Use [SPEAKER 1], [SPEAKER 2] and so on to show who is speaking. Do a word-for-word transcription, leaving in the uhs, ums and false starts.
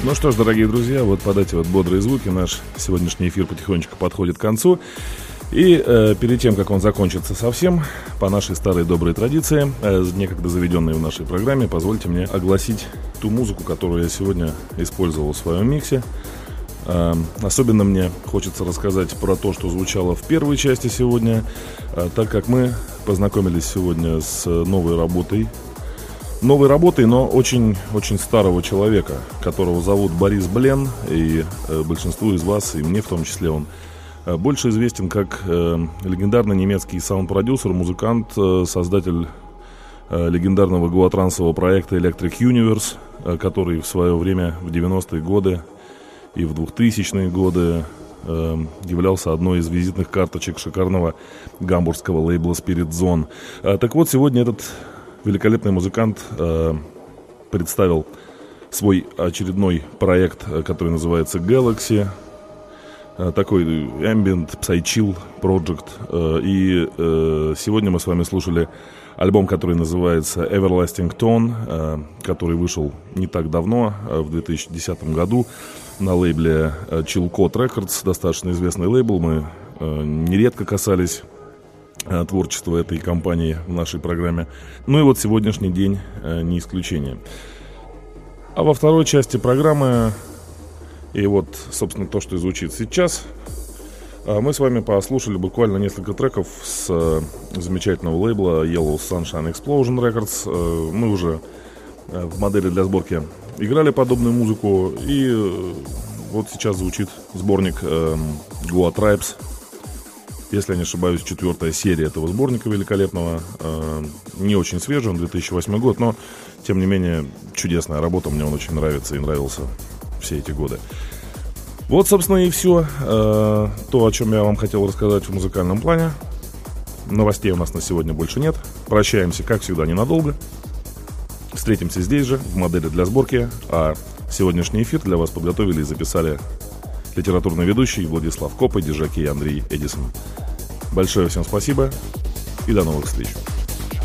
[SPEAKER 1] Ну что ж, дорогие друзья, вот под эти вот бодрые звуки наш сегодняшний эфир потихонечку подходит к концу. И э, перед тем, как он закончится совсем, по нашей старой доброй традиции, э, некогда заведенной в нашей программе, позвольте мне огласить ту музыку, которую я сегодня использовал в своем миксе. Э, особенно мне хочется рассказать про то, что звучало в первой части сегодня, э, так как мы познакомились сегодня с новой работой. Новой работой, но очень-очень старого человека, которого зовут Борис Блен, и э, большинству из вас, и мне в том числе, он э, больше известен как э, легендарный немецкий саунд-продюсер, музыкант, э, создатель э, легендарного гоатрансового проекта Electric Universe, э, который в свое время, в девяностые годы и в двухтысячные годы э, являлся одной из визитных карточек шикарного гамбургского лейбла Spirit Zone. Э, так вот, сегодня этот великолепный музыкант э, представил свой очередной проект, который называется Galaxy. Э, такой ambient, psychill project. Э, и э, сегодня мы с вами слушали альбом, который называется Everlasting Tone, э, который вышел не так давно, э, в две тысячи десятом году, на лейбле э, Chilcot Records, достаточно известный лейбл. Мы э, нередко касались творчество этой компании в нашей программе. Ну и вот сегодняшний день э, не исключение. А во второй части программы, и вот, собственно, то, что звучит сейчас, э, мы с вами послушали буквально несколько треков с э, замечательного лейбла Yellow Sunshine Explosion Records. Э, мы уже э, в модели для сборки играли подобную музыку, и э, вот сейчас звучит сборник э, Goa Tribes. Если я не ошибаюсь, четвертая серия этого сборника великолепного. э, Не очень свежий, он две тысячи восьмой год, но, тем не менее, чудесная работа. Мне он очень нравится и нравился все эти годы. Вот, собственно, и все э, то, о чем я вам хотел рассказать в музыкальном плане. Новостей у нас на сегодня больше нет. Прощаемся, как всегда, ненадолго. Встретимся здесь же, в модели для сборки. А сегодняшний эфир для вас подготовили и записали литературный ведущий Владислав Коп и диджей Андрей Эдисон. Большое всем спасибо и до новых встреч.